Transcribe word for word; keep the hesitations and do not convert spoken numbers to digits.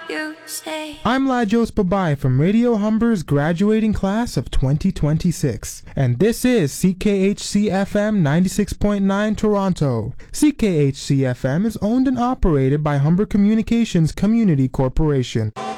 you say. I'm Lajos Babai from Radio Humber's graduating class of twenty twenty-six, and this is C K H C F M ninety-six point nine Toronto. C K H C F M is owned and operated by Humber Communications Community Corporation.